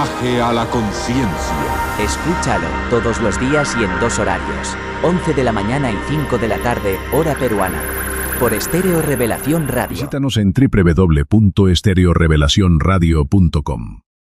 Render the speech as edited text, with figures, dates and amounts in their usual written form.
Homenaje a la conciencia. Escúchalo todos los días y en 2 horarios. 11 de la mañana y 5 de la tarde, hora peruana. Por Estéreo Revelación Radio. Visítanos en www.estereorevelacionradio.com.